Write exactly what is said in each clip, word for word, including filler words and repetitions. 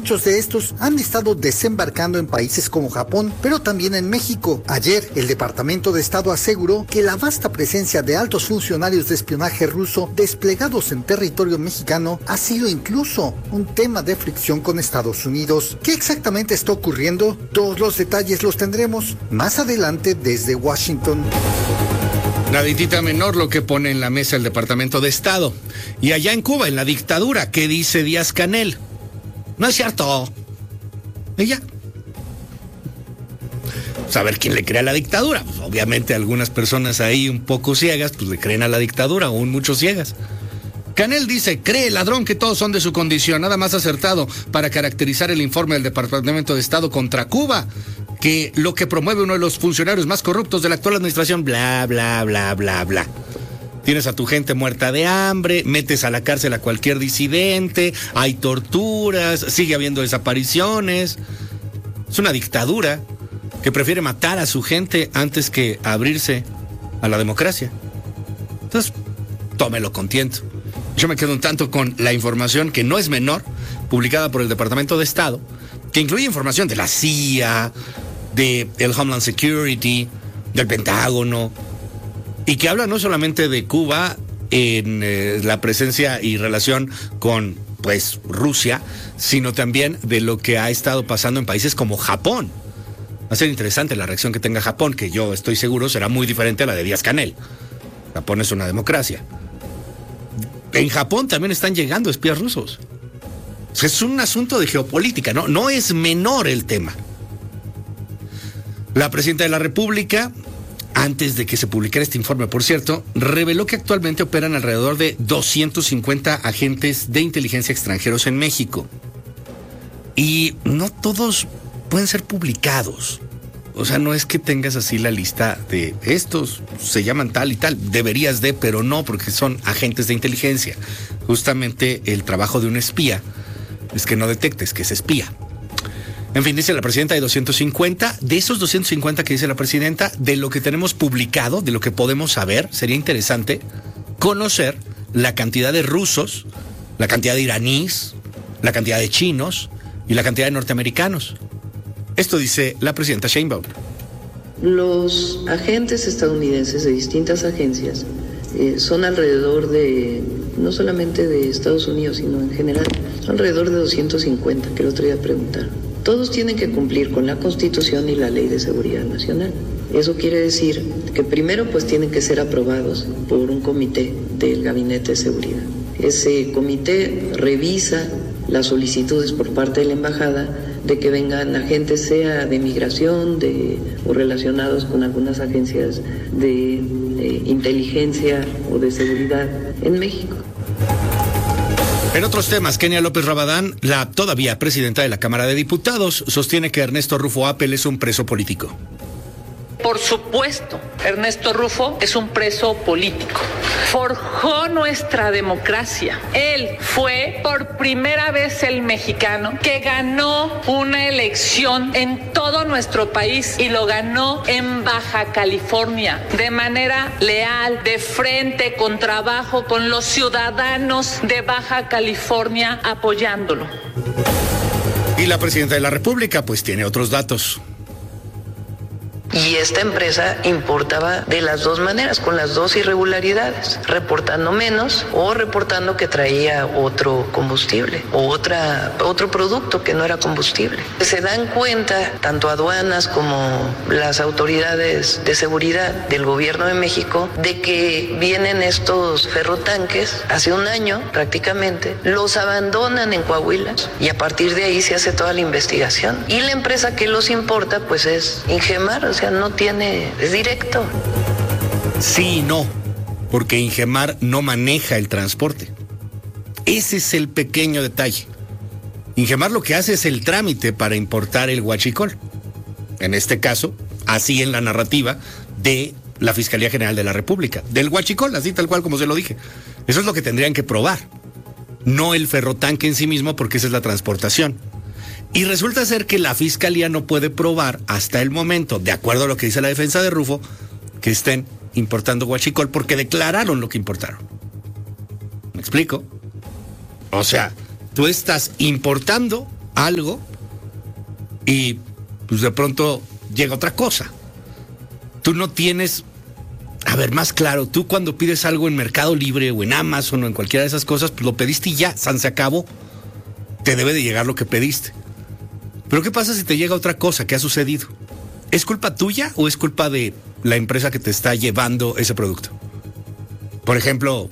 muchos de estos han estado desembarcando en países como Japón, pero también en México. Ayer, el Departamento de Estado aseguró que la vasta presencia de altos funcionarios de espionaje ruso desplegados en territorio mexicano ha sido incluso un tema de fricción con Estados Unidos. ¿Qué exactamente está ocurriendo? Todos los detalles los tendremos más adelante desde Washington. Naditita menor lo que pone en la mesa el Departamento de Estado. Y allá en Cuba, en la dictadura, ¿qué dice Díaz-Canel? No es cierto. Ella. Saber quién le cree a la dictadura. Pues obviamente algunas personas ahí un poco ciegas, pues le creen a la dictadura, aún muchos ciegas. Canel dice, cree ladrón que todos son de su condición, nada más acertado para caracterizar el informe del Departamento de Estado contra Cuba, que lo que promueve uno de los funcionarios más corruptos de la actual administración, bla, bla, bla, bla, bla. Tienes a tu gente muerta de hambre, metes a la cárcel a cualquier disidente, hay torturas, sigue habiendo desapariciones. Es una dictadura que prefiere matar a su gente antes que abrirse a la democracia. Entonces, tómelo con tiento. Yo me quedo un tanto con la información, que no es menor, publicada por el Departamento de Estado, que incluye información de la C I A, de el Homeland Security, del Pentágono, y que habla no solamente de Cuba en eh, la presencia y relación con, pues, Rusia, sino también de lo que ha estado pasando en países como Japón. Va a ser interesante la reacción que tenga Japón, que yo estoy seguro será muy diferente a la de Díaz-Canel. Japón es una democracia. En Japón también están llegando espías rusos. Es un asunto de geopolítica, ¿no? No es menor el tema. La presidenta de la República, antes de que se publicara este informe, por cierto, reveló que actualmente operan alrededor de doscientos cincuenta agentes de inteligencia extranjeros en México. Y no todos pueden ser publicados. O sea, no es que tengas así la lista de estos, se llaman tal y tal, deberías de, pero no, porque son agentes de inteligencia. Justamente el trabajo de un espía es que no detectes que es espía. En fin, dice la presidenta, hay doscientos cincuenta. De esos doscientos cincuenta que dice la presidenta, de lo que tenemos publicado, de lo que podemos saber, sería interesante conocer la cantidad de rusos, la cantidad de iraníes, la cantidad de chinos y la cantidad de norteamericanos. Esto dice la presidenta Sheinbaum. Los agentes estadounidenses de distintas agencias eh, son alrededor de, no solamente de Estados Unidos, sino en general, alrededor de doscientos cincuenta, que el otro día preguntaron. Todos tienen que cumplir con la Constitución y la Ley de Seguridad Nacional. Eso quiere decir que primero pues tienen que ser aprobados por un comité del Gabinete de Seguridad. Ese comité revisa las solicitudes por parte de la embajada de que vengan agentes, sea de migración de, o relacionados con algunas agencias de eh, inteligencia o de seguridad en México. En otros temas, Kenia López Rabadán, la todavía presidenta de la Cámara de Diputados, sostiene que Ernesto Rufo Appel es un preso político. Por supuesto, Ernesto Rufo es un preso político. Forjó nuestra democracia. Él fue por primera vez el mexicano que ganó una elección en todo nuestro país y lo ganó en Baja California de manera leal, de frente, con trabajo, con los ciudadanos de Baja California apoyándolo. Y la presidenta de la República pues tiene otros datos. Y esta empresa importaba de las dos maneras, con las dos irregularidades, reportando menos o reportando que traía otro combustible o otra, otro producto que no era combustible. Se dan cuenta, tanto aduanas como las autoridades de seguridad del gobierno de México, de que vienen estos ferrotanques, hace un año prácticamente, los abandonan en Coahuila y a partir de ahí se hace toda la investigación. Y la empresa que los importa pues es Ingemar, o sea, no tiene, es directo. Sí y no, porque Ingemar no maneja el transporte. Ese es el pequeño detalle. Ingemar lo que hace es el trámite para importar el huachicol. En este caso, así en la narrativa de la Fiscalía General de la República. Del huachicol, así tal cual como se lo dije. Eso es lo que tendrían que probar. No el ferrotanque en sí mismo, porque esa es la transportación. Y resulta ser que la Fiscalía no puede probar hasta el momento, de acuerdo a lo que dice la defensa de Rufo, que estén importando huachicol porque declararon lo que importaron. ¿Me explico? O sea, tú estás importando algo y pues de pronto llega otra cosa. Tú no tienes, a ver, más claro, tú cuando pides algo en Mercado Libre o en Amazon o en cualquiera de esas cosas, pues lo pediste y ya, san se acabó. Te debe de llegar lo que pediste. Pero ¿qué pasa si te llega otra cosa? ¿Qué ha sucedido? ¿Es culpa tuya o es culpa de la empresa que te está llevando ese producto? Por ejemplo,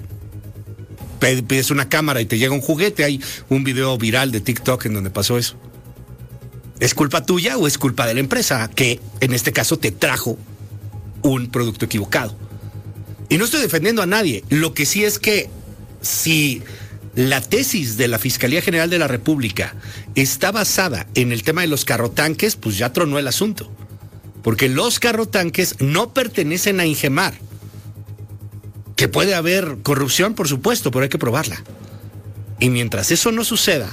pides una cámara y te llega un juguete. Hay un video viral de TikTok en donde pasó eso. ¿Es culpa tuya o es culpa de la empresa que en este caso te trajo un producto equivocado? Y no estoy defendiendo a nadie. Lo que sí es que si la tesis de la Fiscalía General de la República está basada en el tema de los carrotanques, pues ya tronó el asunto. Porque los carrotanques no pertenecen a Ingemar. Que puede haber corrupción, por supuesto, pero hay que probarla. Y mientras eso no suceda,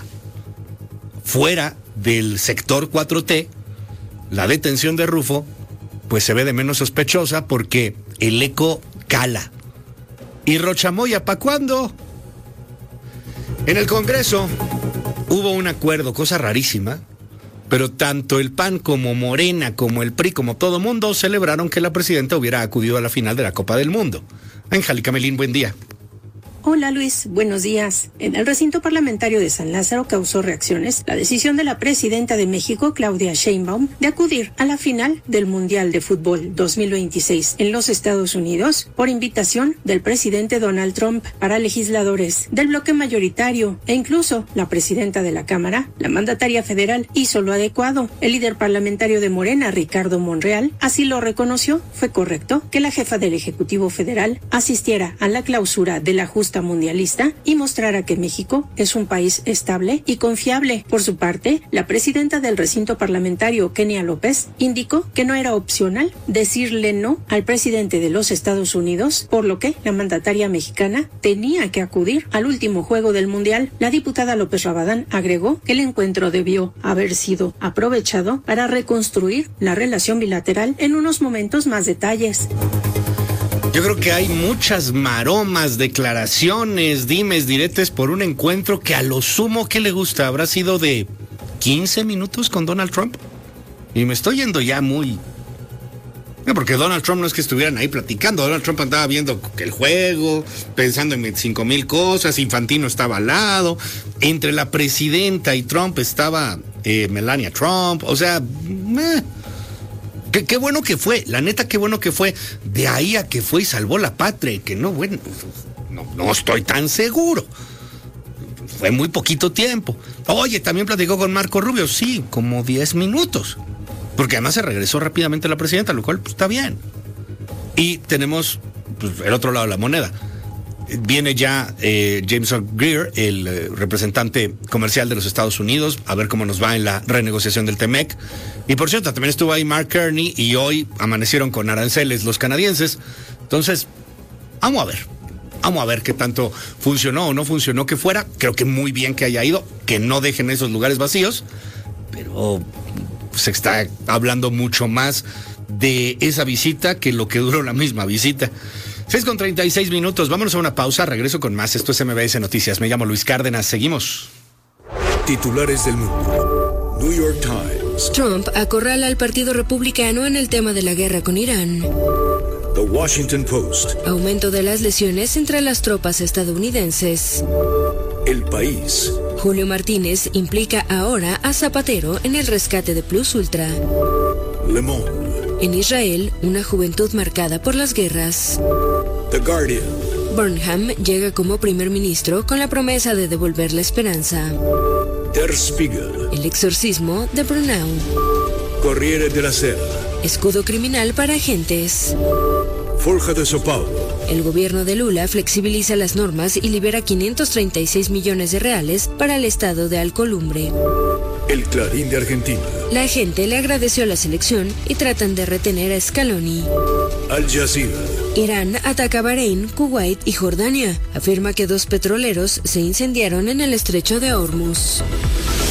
fuera del sector cuatro T, la detención de Rufo, pues se ve de menos sospechosa porque el eco cala. ¿Y Rochamoya para cuándo? En el Congreso hubo un acuerdo, cosa rarísima, pero tanto el P A N como Morena, como el P R I, como todo mundo celebraron que la presidenta hubiera acudido a la final de la Copa del Mundo. Angélica Melín, buen día. Hola Luis, buenos días. En el recinto parlamentario de San Lázaro causó reacciones la decisión de la presidenta de México, Claudia Sheinbaum, de acudir a la final del Mundial de Fútbol dos mil veintiséis en los Estados Unidos por invitación del presidente Donald Trump. Para legisladores del bloque mayoritario e incluso la presidenta de la Cámara, la mandataria federal hizo lo adecuado. El líder parlamentario de Morena, Ricardo Monreal, así lo reconoció. Fue correcto que la jefa del Ejecutivo Federal asistiera a la clausura de la justa mundialista y mostrara que México es un país estable y confiable. Por su parte, la presidenta del recinto parlamentario, Kenia López, indicó que no era opcional decirle no al presidente de los Estados Unidos, por lo que la mandataria mexicana tenía que acudir al último juego del mundial. La diputada López Rabadán agregó que el encuentro debió haber sido aprovechado para reconstruir la relación bilateral. En unos momentos más detalles. Yo creo que hay muchas maromas, declaraciones, dimes, diretes por un encuentro que a lo sumo, ¿qué le gusta? ¿Habrá sido de quince minutos con Donald Trump? Y me estoy yendo ya muy... No, porque Donald Trump no es que estuvieran ahí platicando. Donald Trump andaba viendo el juego, pensando en veinticinco mil cosas, Infantino estaba al lado, entre la presidenta y Trump estaba eh, Melania Trump, o sea... Meh. Qué, qué bueno que fue, la neta, qué bueno que fue. De ahí a que fue y salvó la patria, que no, bueno, no, no estoy tan seguro. Fue muy poquito tiempo. Oye, también platicó con Marco Rubio, sí, como diez minutos. Porque además se regresó rápidamente la presidenta, lo cual pues, está bien. Y tenemos pues, el otro lado de la moneda. Viene ya eh, Jameson Greer, el eh, representante comercial de los Estados Unidos, a ver cómo nos va en la renegociación del T M E C. Y por cierto, también estuvo ahí Mark Kearney y hoy amanecieron con aranceles los canadienses. Entonces, vamos a ver, vamos a ver qué tanto funcionó o no funcionó que fuera. Creo que muy bien que haya ido, que no dejen esos lugares vacíos, pero se está hablando mucho más de esa visita que lo que duró la misma visita. seis con treinta y seis minutos, vámonos a una pausa, regreso con más. Esto es M B S Noticias, me llamo Luis Cárdenas, seguimos. Titulares del mundo. New York Times. Trump acorrala al Partido Republicano en el tema de la guerra con Irán. The Washington Post. Aumento de las lesiones entre las tropas estadounidenses. El País. Julio Martínez implica ahora a Zapatero en el rescate de Plus Ultra. Le Monde. En Israel, una juventud marcada por las guerras. The Guardian. Burnham llega como primer ministro con la promesa de devolver la esperanza. Der Spiegel. El exorcismo de Brunau. Corriere della Sera. Escudo criminal para agentes. Folha de São Paulo. El gobierno de Lula flexibiliza las normas y libera quinientos treinta y seis millones de reales para el estado de Alcolumbre. El Clarín de Argentina. La gente le agradeció la selección y tratan de retener a Scaloni. Al Jazeera. Irán ataca a Bahrein, Kuwait y Jordania. Afirma que dos petroleros se incendiaron en el estrecho de Hormuz.